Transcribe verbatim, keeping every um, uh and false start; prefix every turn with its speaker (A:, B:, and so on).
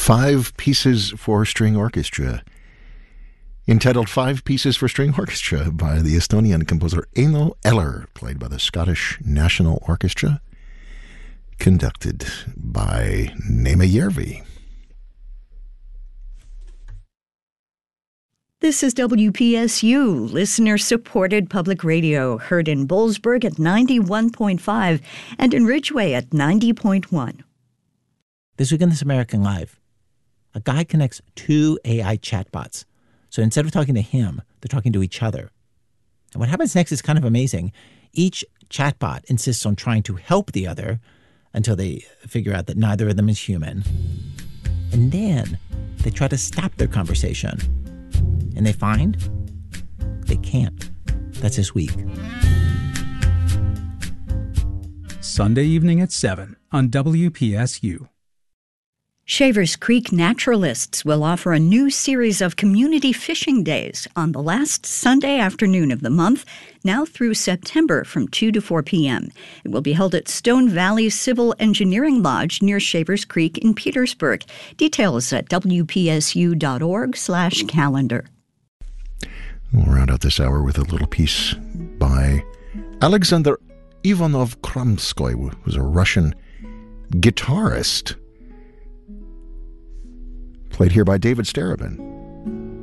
A: Five Pieces for String Orchestra, entitled Five Pieces for String Orchestra by the Estonian composer Eino Eller, played by the Scottish National Orchestra, conducted by Neeme Järvi.
B: This is W P S U, listener-supported public radio, heard in Boalsburg at ninety-one point five and in Ridgeway at ninety point one.
C: This week on This American Life, a guy connects two A I chatbots. So instead of talking to him, they're talking to each other. And what happens next is kind of amazing. Each chatbot insists on trying to help the other until they figure out that neither of them is human. And then they try to stop their conversation. And they find they can't. That's this week.
D: Sunday evening at seven on W P S U.
B: Shavers Creek Naturalists will offer a new series of community fishing days on the last Sunday afternoon of the month, now through September from two to four p.m. It will be held at Stone Valley Civil Engineering Lodge near Shavers Creek in Petersburg. Details at W P S U dot org slash calendar.
A: We'll round out this hour with a little piece by Alexander Ivanov Kramskoy, who was a Russian guitarist, played here by David Starobin.